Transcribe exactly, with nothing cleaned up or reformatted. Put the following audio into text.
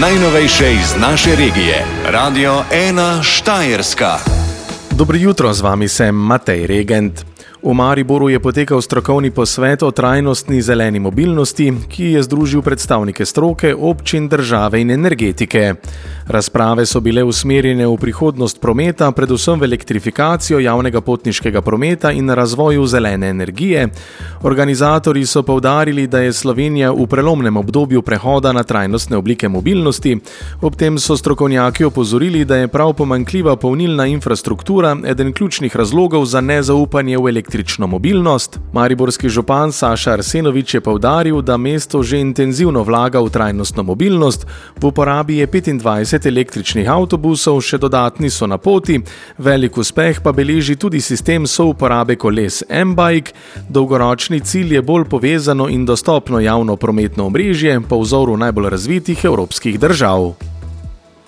Najnovejše iz naše regije. Radio ena Štajerska. Dobro jutro, z vami sem Matej Regent. V Mariboru je potekal strokovni posvet o trajnostni zeleni mobilnosti, ki je združil predstavnike stroke, občin, države in energetike. Razprave so bile usmerjene v prihodnost prometa, predvsem v elektrifikacijo javnega potniškega prometa in razvoju zelene energije. Organizatorji so poudarili, da je Slovenija v prelomnem obdobju prehoda na trajnostne oblike mobilnosti. Ob tem so strokovnjaki opozorili, da je prav pomanjkljiva polnilna infrastruktura eden ključnih razlogov za nezaupanje v električno mobilnost. Mariborski župan Saša Arsenovič je poudaril, da mesto že intenzivno vlaga v trajnostno mobilnost. V uporabi je petindvajset električnih avtobusov, še dodatni so na poti. Velik uspeh pa beleži tudi sistem souporabe koles M-Bike. Dolgoročni cilj je bolj povezano in dostopno javno prometno omrežje po vzoru najbolj razvitih evropskih držav.